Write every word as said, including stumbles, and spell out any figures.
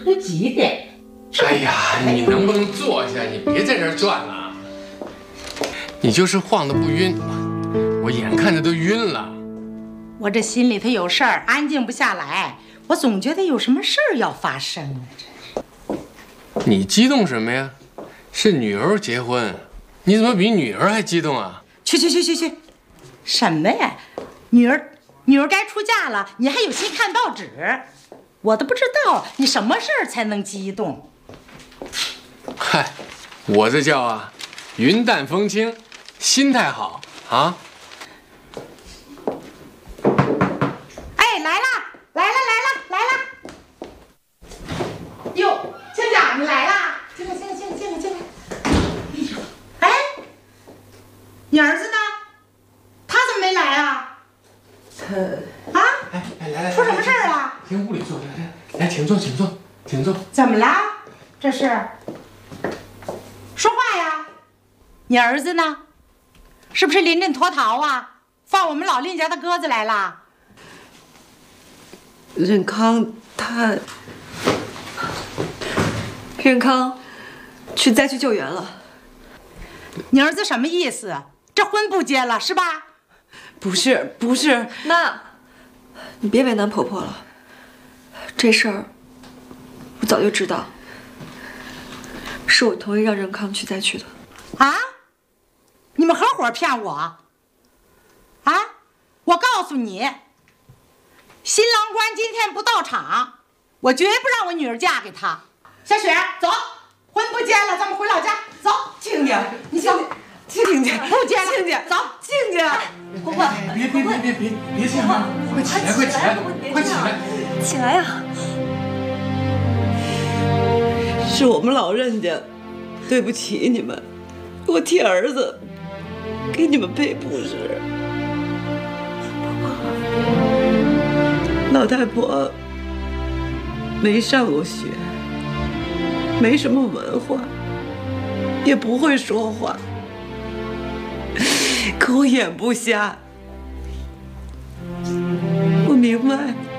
这都几点？ 哎呀，你能不能坐下？你别在这儿转了。你就是晃得不晕，我眼看着都晕了。 我这心里头有事儿，安静不下来。我总觉得有什么事儿要发生啊！真是。 你激动什么呀？是女儿结婚，你怎么比女儿还激动啊？ 去去去去去，什么呀？女儿，女儿该出嫁了，你还有心看报纸？我都不知道你什么事儿才能激动。 嗨，我这叫啊，云淡风轻，心态好啊。 哎，来啦，来啦，来啦，来啦！哟，亲家，你来啦！进来，进来，进来，进来，进来。哎呦，哎，你儿子呢？他怎么没来啊？ 他啊？ 哎哎，来来， 出什么事儿啊？ 先屋里坐，来来来，请坐，请坐，请坐。 怎么了？这是？说话呀！你儿子呢？是不是临阵脱逃啊？放我们老林家的鸽子来了？ 任康他，任康去灾区救援了。 你儿子什么意思？这婚不结了是吧？ 不是不是，那，你别为难婆婆了。这事儿我早就知道，是我同意让任康去灾区的。 啊？你们合伙骗我？啊？我告诉你，新郎官今天不到场，我绝不让我女儿嫁给他。小雪，走，婚不结了，咱们回老家。走， 亲家，你走，亲家， 不结了， 亲家， 走， 亲家。 婆婆， 别别别别别别这样，快起来，快起来，快起来！ 起来呀！ 是我们老任家，对不起你们，我替儿子给你们赔不是。老太婆没上过学，没什么文化，也不会说话，可我眼不瞎，我明白。